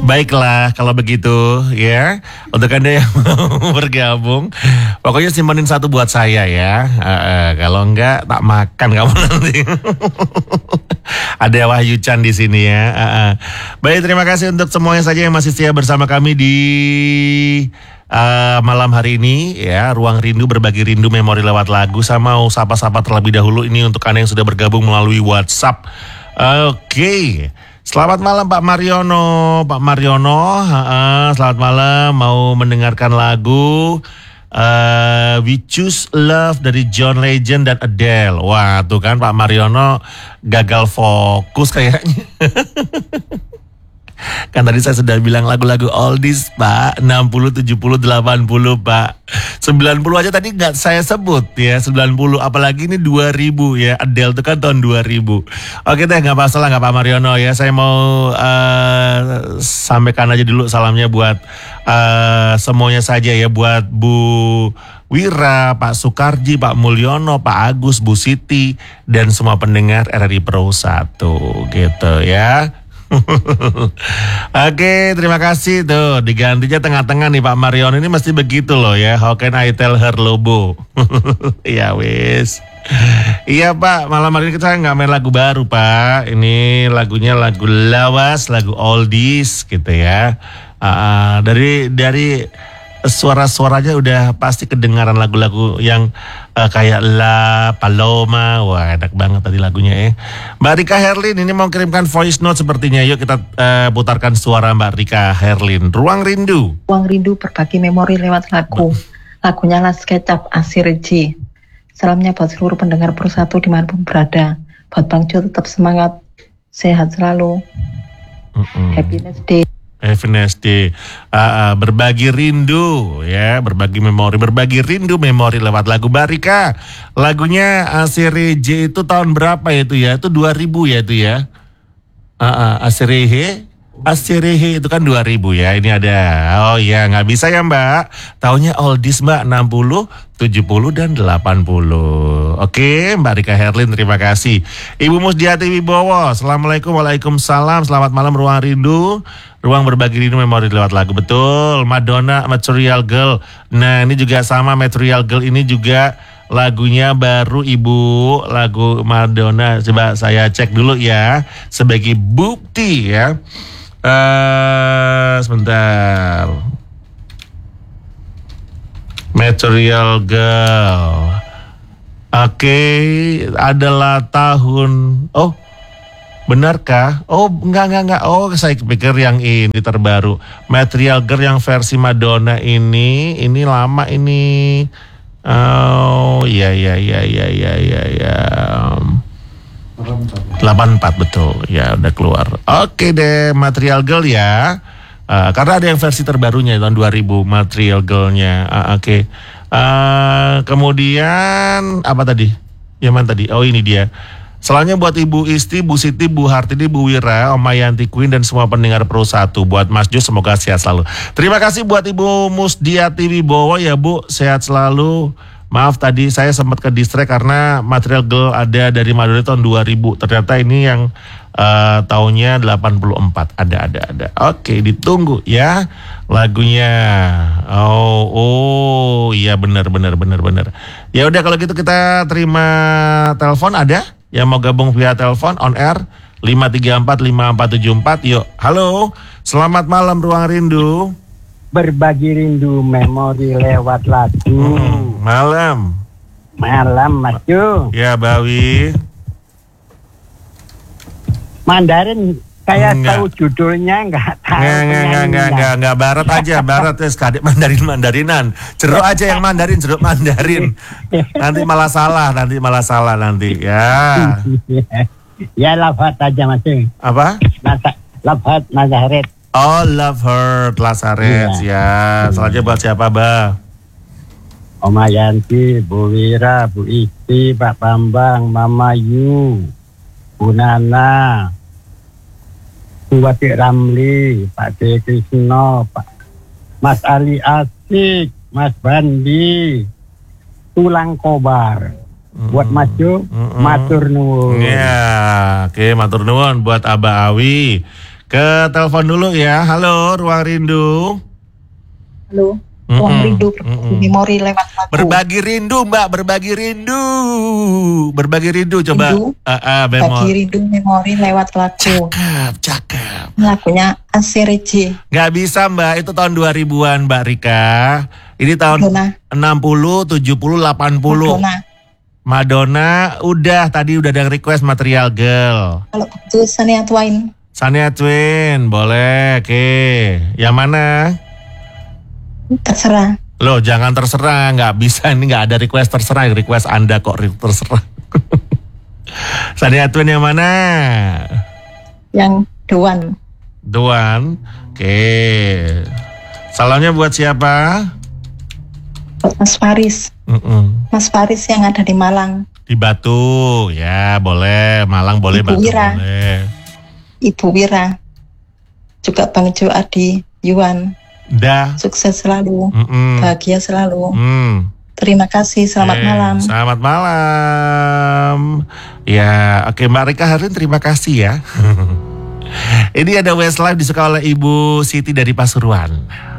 Baiklah kalau begitu ya. Untuk Anda yang mau bergabung, pokoknya simpanin satu buat saya ya. Kalau enggak tak makan kamu nanti. Ada Wahyu Chan di sini ya. Baik, terima kasih untuk semuanya saja yang masih setia bersama kami di malam hari ini ya. Ruang Rindu, berbagi rindu memori lewat lagu. Saya mau sapa-sapa terlebih dahulu ini untuk Anda yang sudah bergabung melalui WhatsApp. Oke. Selamat malam Pak Mariono. Pak Mariono, selamat malam. Mau mendengarkan lagu We Choose Love dari John Legend dan Adele. Wah, tuh kan Pak Mariono gagal fokus kayaknya. Kan tadi saya sudah bilang lagu-lagu oldies Pak, 60, 70, 80 Pak. 90 aja tadi nggak saya sebut ya, 90 apalagi ini 2000 ya. Adele itu kan tahun 2000. Oke deh, nggak masalah nggak Pak Mariono ya. Saya mau sampaikan aja dulu salamnya buat semuanya saja ya, buat Bu Wira, Pak Sukarji, Pak Mulyono, Pak Agus, Bu Siti dan semua pendengar RRI Pro 1 gitu ya. Oke, terima kasih tuh. Digantinya tengah-tengah nih Pak Marion, ini mesti begitu loh ya. How can I tell her Lobo? Iya wis. Iya Pak, malam hari ini kita nggak main lagu baru Pak. Ini lagunya lagu lawas, lagu oldies gitu ya. Dari suara-suaranya udah pasti kedengaran lagu-lagu yang kayak La Paloma. Wah, enak banget tadi lagunya ya. Mbak Rika Herlin ini mau kirimkan voice note sepertinya. Yuk kita putarkan suara Mbak Rika Herlin. Ruang Rindu. Ruang Rindu, berbagi memori lewat lagu. Lagunya Las Kecap Asirji. Salamnya buat seluruh pendengar Pro 1 dimanapun berada. Buat Bang Jo tetap semangat, sehat selalu. Happiness Day. Happiness Day. Berbagi rindu ya, berbagi rindu memori lewat lagu Barika. Lagunya Asireje itu tahun berapa itu ya? Itu 2000 ya itu ya. Asirehe itu kan 2000 ya. Ini ada. Oh iya, nggak bisa ya Mbak. Tahunnya oldies Mbak, 60, 70 dan 80. Oke, Mbak Rika Herlin, terima kasih. Ibu Musdiati Wibowo, Assalamualaikum, waalaikumsalam. Selamat malam Ruang Rindu. Ruang berbagi rindu memori lewat lagu. Betul, Madonna Material Girl. Nah, ini juga sama, Material Girl ini juga lagunya baru Ibu, lagu Madonna. Coba saya cek dulu ya, sebagai bukti ya. Sebentar. Material Girl. Oke, adalah tahun. Oh, benarkah? Oh, enggak. Oh, saya pikir yang ini terbaru. Material Girl yang versi Madonna ini lama ini. Oh, iya. 84 betul. Ya, udah keluar. Oke deh, Material Girl ya. Karena ada yang versi terbarunya tahun 2000 Material Girl-nya. Oke. Kemudian apa tadi? Yang mana tadi? Oh, ini dia. Selanjutnya buat Ibu Isti, Bu Siti, Bu Hartini, Bu Wira, Om Mayanti Queen dan semua pendengar Pro 1. Buat Mas Jo semoga sehat selalu. Terima kasih buat Ibu Musdiati Wibowo ya Bu, sehat selalu. Maaf tadi saya sempat ke distrek karena Material Girl ada dari Madonna tahun 2000. Ternyata ini yang tahunnya 84. Ada. Oke, ditunggu ya lagunya. Oh iya benar. Ya udah kalau gitu kita terima telepon, ada yang mau gabung via telepon on air 5345474. Yuk. Halo. Selamat malam Ruang Rindu. Berbagi rindu memori lewat lagu. Malam Mas Jo. Ya Bawi. Mandarin kayak tahu judulnya enggak tahu. Enggak barat aja, barat wes kadek mandarinan. Jeruk aja yang jeruk mandarin. Nanti malah salah nanti ya. Ya lafaz aja Mas Jo. Apa? Lafaz Nazaret. Oh, Love Her Lazaret ya. Selanjutnya buat siapa, Ba? Om Yanti, Bu Wira, Bu Isti, Pak Bambang, Mama Yu, Bu Nana, Bu Wadik Ramli, Pak D. Krisno, Pak Mas Ali Asik, Mas Bandi, Tulang Kobar. Buat Mas Jo, matur nuwun. Ya, oke, matur nuwun buat Aba Awi. Ke telepon dulu ya. Halo, Ruang Rindu. Halo, Ruang Rindu berbagi memori lewat lagu. Berbagi rindu, Mbak, berbagi rindu. Berbagi rindu coba. Rindu, bagi rindu memori lewat lagu. Cakep. Lagunya Asirji. Gak bisa, Mbak, itu tahun 2000-an, Mbak Rika. Ini tahun Madonna. 60, 70, 80. Madonna, udah tadi udah ada request Material Girl. Kalau begitu Shania Twain. Shania Twain, boleh. Oke, yang mana? Terserah. Loh, jangan terserah, nggak bisa, ini nggak ada request terserah, request Anda kok terserah. Shania Twain yang mana? Yang The One. The One. Oke. Salamnya buat siapa? Buat Mas Faris. Mas Faris yang ada di Malang. Di Batu, ya boleh. Malang boleh, Ibu Batu Wira. boleh. Ibu Wira. Juga Bang Jo Adi, Yuan. Dah. Sukses selalu. Bahagia selalu. Terima kasih, selamat malam. Selamat malam. Ya, oke Mbak Rika Harin, terima kasih ya. Ini ada Westlife disuka oleh Ibu Siti dari Pasuruan.